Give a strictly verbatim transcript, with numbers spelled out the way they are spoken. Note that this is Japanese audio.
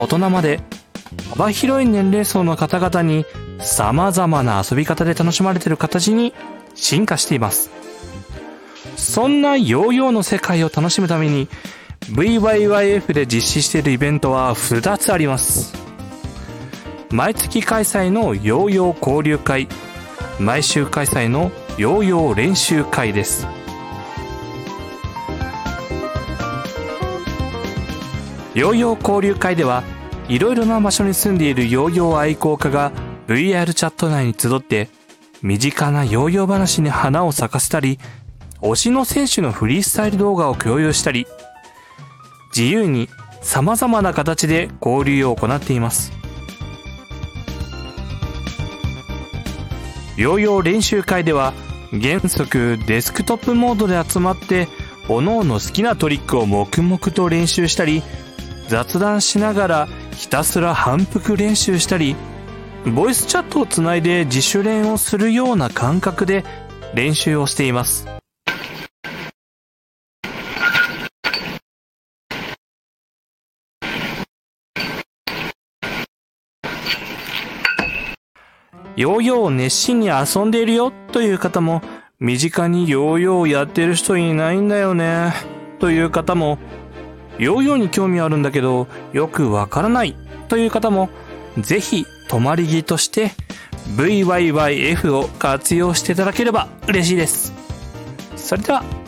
大人まで幅広い年齢層の方々に様々な遊び方で楽しまれている形に進化しています。そんなヨーヨーの世界を楽しむために ブイワイワイエフ で実施しているイベントはふたつあります。毎月開催のヨーヨー交流会、毎週開催のヨーヨー練習会です。ヨーヨー交流会ではいろいろな場所に住んでいるヨーヨー愛好家が ブイアール チャット内に集って身近なヨーヨー話に花を咲かせたり、推しの選手のフリースタイル動画を共有したり、自由に様々な形で交流を行っています。ヨーヨー練習会では原則デスクトップモードで集まって各々好きなトリックを黙々と練習したり、雑談しながらひたすら反復練習したり、ボイスチャットをつないで自主練をするような感覚で練習をしています。ヨーヨーを熱心に遊んでいるよという方も、身近にヨーヨーをやってる人いないんだよねという方も、ヨーヨーに興味あるんだけどよくわからないという方も、ぜひ泊まり木として ブイワイワイエフ を活用していただければ嬉しいです。それでは。